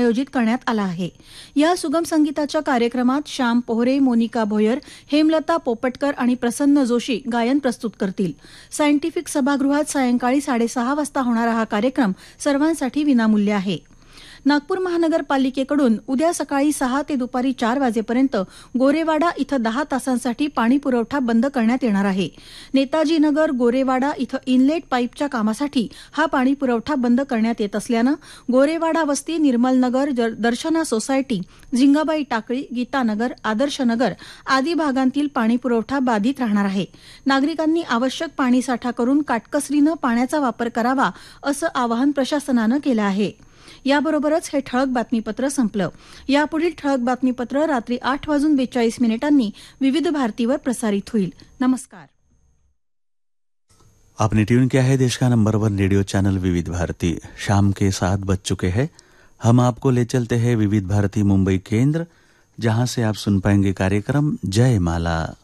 आयोजित करण्यात आला आहे. या सुगम संगीताच्या कार्यक्रमात श्याम पोहरे, मोनिका भोयर, हेमलता पोपटकर आणि प्रसन्न जोशी गायन प्रस्तुत करतील. सायंटिफिक सभागृहात सायंकाळी 6:30 वाजता होणारा हा कार्यक्रम सर्वांसाठी विनामूल्य आहे. नागपूर महानगरपालिकेकडून उद्या सकाळी 6 ते दुपारी 4 वाजेपर्यंत गोरेवाडा इथं 10 तासांसाठी पाणी पुरवठा बंद करण्यात येणार आहे. नेताजी नगर, गोरेवाडा इथं इनलेट पाईपच्या कामासाठी हा पाणी पुरवठा बंद करण्यात येत असल्यानं गोरेवाडा वस्ती, निर्मल नगर, दर्शना सोसायटी, झिंगाबाई टाकळी, गीतानगर, आदर्श नगर आदी भागांतील पाणी पुरवठा बाधित राहणार आहे. नागरिकांनी आवश्यक पाणीसाठा करून काटकसरीनं पाण्याचा वापर करावा असं आवाहन प्रशासनानं केलं आहे. याबरोबरच हे ठळक बातमीपत्र संपलं. यापुढील ठळक बातमीपत्र रात्री 8:42 विविध भारतीवर प्रसारित होईल. नमस्कार. आपने ट्यून किया है देश का नंबर 1 रेडियो चैनल विविध भारती. शाम के 7 बज चुके हैं. हम आपको ले चलते हैं विविध भारती मुंबई केंद्र, जहां से आप सुन पाएंगे कार्यक्रम जय माला.